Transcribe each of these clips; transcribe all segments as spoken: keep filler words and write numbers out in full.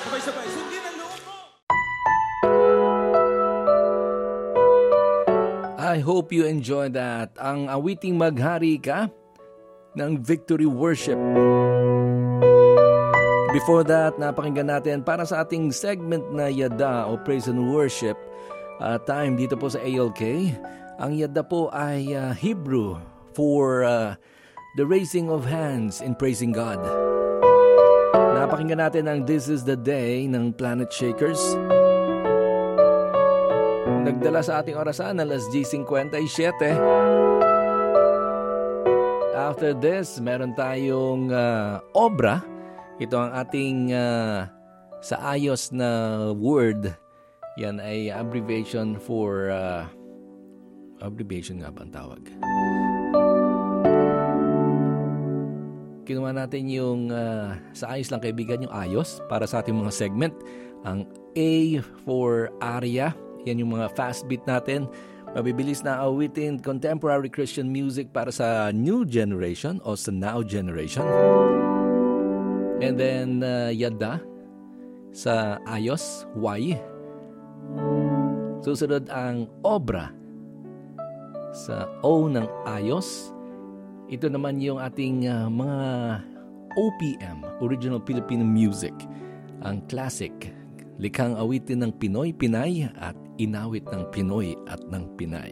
Sabay-sabay, sundin ang loob mo! I hope you enjoyed that. Ang awiting Maghari Ka ng Victory Worship. Before that, napakinggan natin para sa ating segment na Yada o Praise and Worship uh, time dito po sa A L K. Ang Yada po ay uh, Hebrew for uh, the raising of hands in praising God. Napakinggan natin ang This is the Day ng Planet Shakers. Nagdala sa ating orasan alas diyes fifty-seven. After this, meron tayong uh, obra. Ito ang ating uh, sa ayos na word. Yan ay abbreviation for uh, abbreviation nga ba ang tawag? Kinuha natin yung uh, sa ayos lang kaibigan, yung ayos para sa ating mga segment. Ang A for aria, yan yung mga fast beat natin. Mabibilis na awitin, contemporary Christian music para sa new generation o sa now generation. And then uh, Yada sa ayos, Y. Susunod ang obra sa O ng ayos. Ito naman yung ating uh, mga O P M, Original Filipino Music. Ang classic, likhang awitin ng Pinoy, Pinay at inawit ng Pinoy at ng Pinay.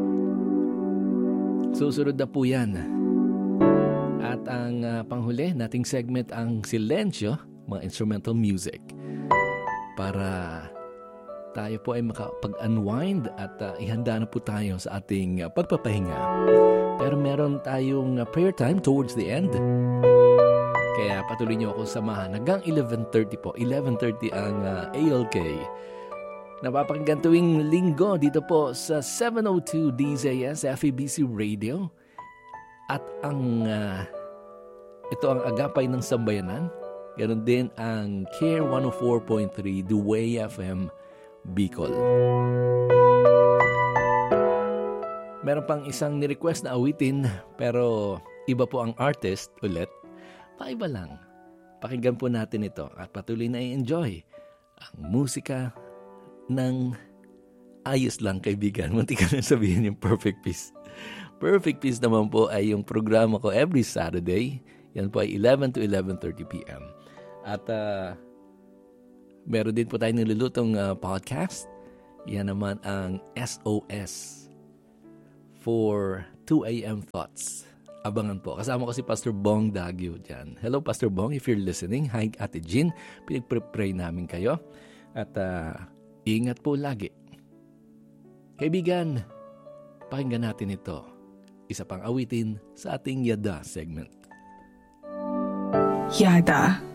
Susunod na po yan. At ang uh, panghuli nating segment ang Silensyo, mga instrumental music. Para tayo po ay makapag-unwind at uh, ihanda na po tayo sa ating uh, pagpapahinga. Pero meron tayong uh, prayer time towards the end. Kaya patuloy niyo ako samahan hanggang eleven thirty po. eleven thirty ang uh, A L K. Napapakinggan tuwing linggo dito po sa seven oh two D Z S F E B C Radio. At ang uh, ito ang agapay ng sambayanan. Ganon din ang Care one oh four point three Duway F M Bicol. Meron pang isang ni-request na awitin pero iba po ang artist ulit. Paiba lang. Pakinggan po natin ito at patuloy na i-enjoy ang musika ng ayos lang kaibigan. Munti ka na sabihin yung Perfect Peace. Perfect Peace naman po ay yung programa ko every Saturday. Yan po ay eleven to eleven thirty p.m. At uh, meron din po tayo nilulutong uh, podcast. Yan naman ang S O S for two a.m. Thoughts. Abangan po. Kasama ko si Pastor Bong Dagyo dyan. Hello Pastor Bong, if you're listening. Hi Ate Jean. Pinag-pray namin kayo. At uh, ingat po lagi. Kaibigan, pakinggan natin ito. Isa pang awitin sa ating Yada segment. Yada.